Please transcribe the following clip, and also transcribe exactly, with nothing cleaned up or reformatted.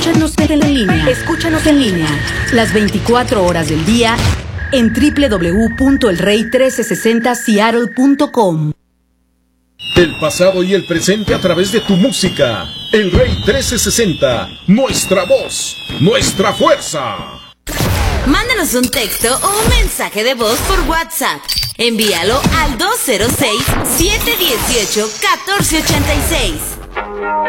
Escúchanos en línea. Escúchanos en línea. Las veinticuatro horas del día en doble u doble u doble u punto el rey trece sesenta seattle punto com. El pasado y el presente a través de tu música. El Rey trece sesenta. Nuestra voz. Nuestra fuerza. Mándanos un texto o un mensaje de voz por WhatsApp. Envíalo al dos cero seis, siete uno ocho, uno cuatro ocho seis.